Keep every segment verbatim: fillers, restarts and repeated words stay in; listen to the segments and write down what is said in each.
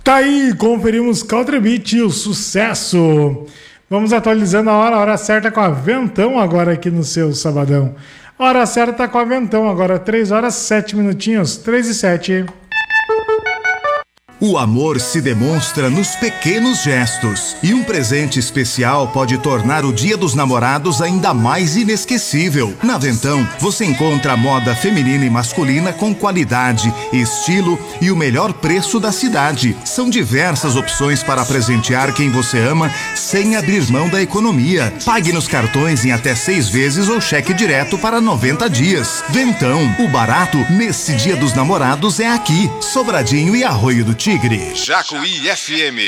Tá aí, conferimos Caltribit, o sucesso. Vamos atualizando a hora, a hora certa com a Ventão agora aqui no seu sabadão. Hora certa com a Ventão agora, três horas, sete minutinhos, três e sete. O amor se demonstra nos pequenos gestos e um presente especial pode tornar o Dia dos Namorados ainda mais inesquecível. Na Ventão, você encontra a moda feminina e masculina com qualidade, estilo e o melhor preço da cidade. São diversas opções para presentear quem você ama sem abrir mão da economia. Pague nos cartões em até seis vezes ou cheque direto para noventa dias. Ventão, o barato nesse Dia dos Namorados é aqui. Sobradinho e Arroio do Tigre. Jacuí F M.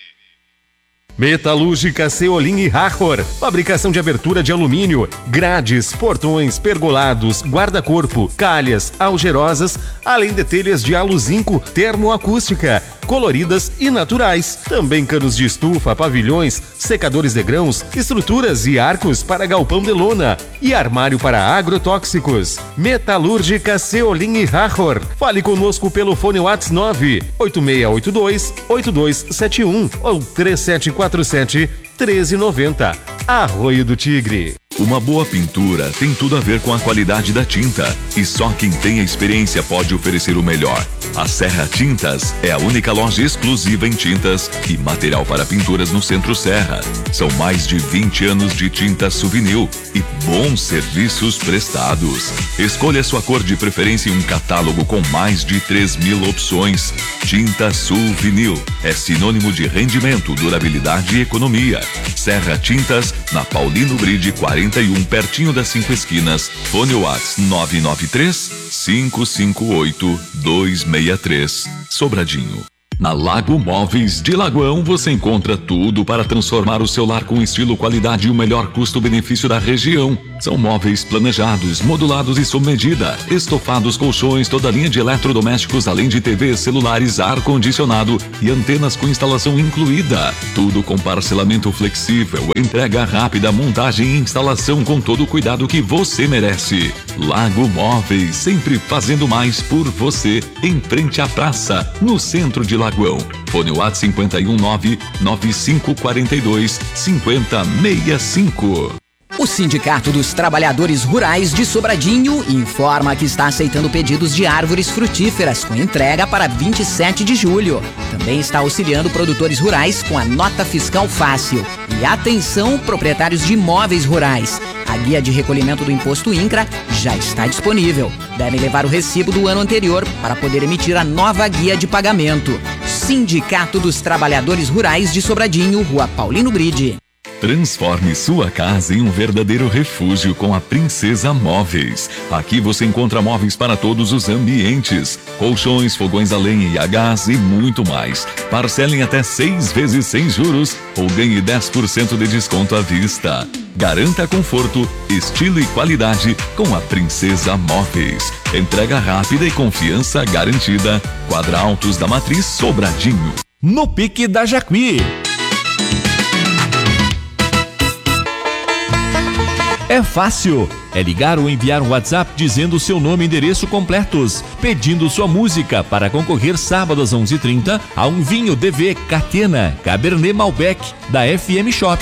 Metalúrgica Ceolim e Hachor. Fabricação de abertura de alumínio, grades, portões, pergolados, guarda-corpo, calhas, algerosas, além de telhas de aluzinco, termoacústica, coloridas e naturais. Também canos de estufa, pavilhões, secadores de grãos, estruturas e arcos para galpão de lona e armário para agrotóxicos. Metalúrgica Ceolim e Hachor. Fale conosco pelo fone WhatsApp nove oito seis oito dois oito dois sete um ou três sete quatro sete treze noventa. Arroio do Tigre. Uma boa pintura tem tudo a ver com a qualidade da tinta e só quem tem a experiência pode oferecer o melhor. A Serra Tintas é a única loja exclusiva em tintas e material para pinturas no Centro Serra. São mais de vinte anos de tinta Souvenir e bons serviços prestados. Escolha sua cor de preferência em um catálogo com mais de três mil opções. Tinta Souvenir é sinônimo de rendimento, durabilidade e economia. Serra Tintas, na Paulino Bride quarenta e um, pertinho das Cinco Esquinas. Fone WhatsApp nove nove três cinco cinco oito dois seis três. Sobradinho. Na Lago Móveis de Lagoão você encontra tudo para transformar o seu lar com estilo, qualidade e o melhor custo-benefício da região. São móveis planejados, modulados e sob medida, estofados, colchões, toda linha de eletrodomésticos, além de T Vs, celulares, ar-condicionado e antenas com instalação incluída. Tudo com parcelamento flexível, entrega rápida, montagem e instalação com todo o cuidado que você merece. Lago Móveis, sempre fazendo mais por você, em frente à praça, no centro de Lagoão. Fone WhatsApp cinco um nove nove cinco quatro dois cinco zero seis cinco. O Sindicato dos Trabalhadores Rurais de Sobradinho informa que está aceitando pedidos de árvores frutíferas com entrega para vinte e sete de julho. Também está auxiliando produtores rurais com a nota fiscal fácil. E atenção, proprietários de imóveis rurais. A guia de recolhimento do Imposto INCRA já está disponível. Devem levar o recibo do ano anterior para poder emitir a nova guia de pagamento. Sindicato dos Trabalhadores Rurais de Sobradinho, Rua Paulino Bride. Transforme sua casa em um verdadeiro refúgio com a Princesa Móveis. Aqui você encontra móveis para todos os ambientes, colchões, fogões a lenha e a gás e muito mais. Parcelem até seis vezes sem juros ou ganhe dez por cento de desconto à vista. Garanta conforto, estilo e qualidade com a Princesa Móveis. Entrega rápida e confiança garantida. Quadra Altos da Matriz, Sobradinho. No Pique da Jacuí. É fácil, é ligar ou enviar um WhatsApp dizendo seu nome e endereço completos, pedindo sua música para concorrer sábado às onze e trinta a um vinho D V Catena Cabernet Malbec da F M Shop.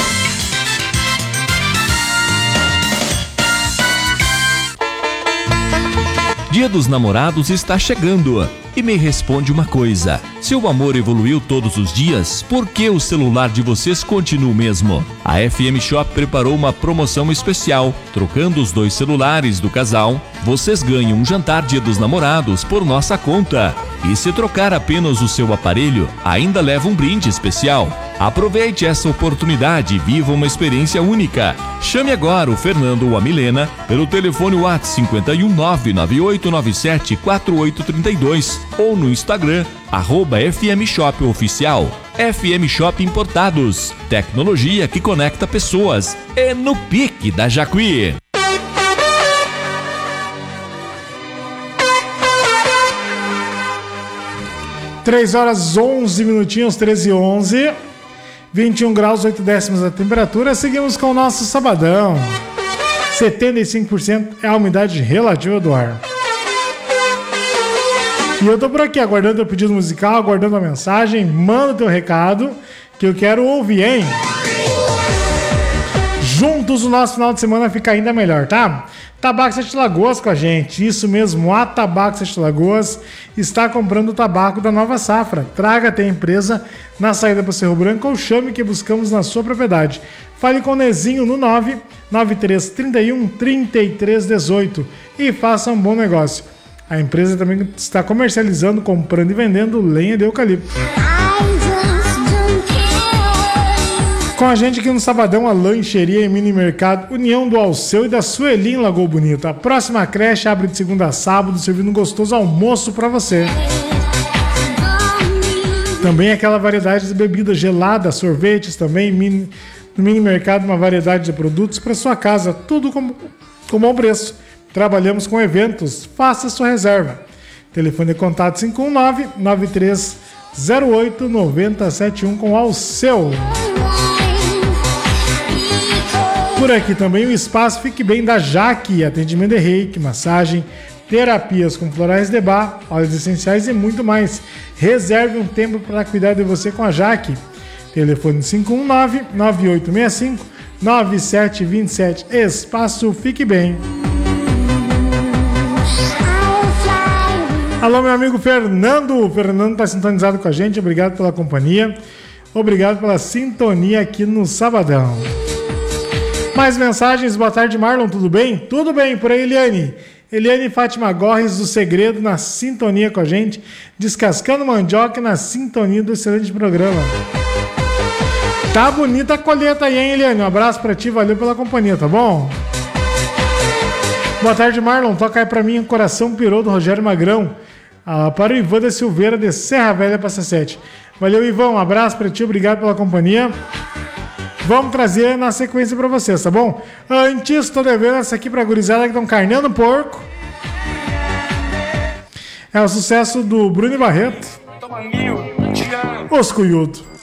Dia dos Namorados está chegando. E me responde uma coisa: se o amor evoluiu todos os dias, por que o celular de vocês continua o mesmo? A F M Shop preparou uma promoção especial. Trocando os dois celulares do casal, vocês ganham um jantar Dia dos Namorados por nossa conta. E se trocar apenas o seu aparelho, ainda leva um brinde especial. Aproveite essa oportunidade e viva uma experiência única. Chame agora o Fernando ou a Milena pelo telefone WhatsApp cinco um nove nove oito nove sete quatro oito três dois ou no Instagram, arroba F M Shop Oficial. F M Shop Importados, tecnologia que conecta pessoas. É no Pique da Jacuí. três horas onze minutinhos, treze e onze. vinte e um graus, oito décimos a temperatura. Seguimos com o nosso sabadão. setenta e cinco por cento é a umidade relativa do ar. E eu tô por aqui, aguardando teu pedido musical, aguardando a mensagem. Manda teu recado, que eu quero ouvir, hein? Juntos o nosso final de semana fica ainda melhor, tá? Tabaco Sete Lagoas com a gente, isso mesmo, a Tabaco Sete Lagoas está comprando o tabaco da nova safra. Traga até a empresa na saída para o Cerro Branco ou chame que buscamos na sua propriedade. Fale com o Nezinho no nove nove três três um, três três um oito e faça um bom negócio. A empresa também está comercializando, comprando e vendendo lenha de eucalipto. Com a gente aqui no Sabadão, a lancheria e mini mercado União do Alceu e da Sueli em Lagoa Bonita. A próxima creche abre de segunda a sábado, servindo um gostoso almoço para você. Também aquela variedade de bebidas geladas, sorvetes também, mini, no mini mercado uma variedade de produtos para sua casa, tudo com, com bom preço. Trabalhamos com eventos, faça sua reserva. Telefone de contato cinco um nove, nove três zero oito, nove zero sete um com Alceu. Por aqui também o espaço Fique Bem da Jaque, atendimento de reiki, massagem, terapias com florais de bar, óleos essenciais e muito mais. Reserve um tempo para cuidar de você com a Jaque. Telefone cinco um nove, nove oito seis cinco, nove sete dois sete. Espaço Fique Bem. Alô, meu amigo Fernando. O Fernando está sintonizado com a gente. Obrigado pela companhia. Obrigado pela sintonia aqui no Sabadão. Mais mensagens, boa tarde, Marlon, tudo bem? Tudo bem, por aí, Eliane. Eliane Fátima Gorres, do Segredo, na sintonia com a gente, descascando mandioca na sintonia do excelente programa. Tá bonita a colheita aí, hein, Eliane? Um abraço pra ti, valeu pela companhia, tá bom? Boa tarde, Marlon, toca aí pra mim o Coração Pirou, do Rogério Magrão, ah, para o Ivan da Silveira, de Serra Velha, Passa Sete. Valeu, Ivan, um abraço pra ti, obrigado pela companhia. Vamos trazer na sequência pra vocês, tá bom? Antes, tô devendo essa aqui pra gurizada que estão carneando porco. É o sucesso do Bruno Barreto. Os Cunhudos.